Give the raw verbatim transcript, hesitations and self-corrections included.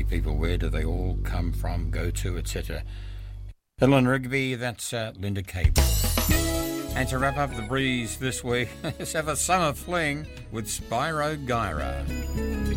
people? Where do they all come from, go to, et cetera? Ellen Rigby, that's uh, Linda Cape. And to wrap up the breeze this week, let's have a summer fling with Spyro Gyra.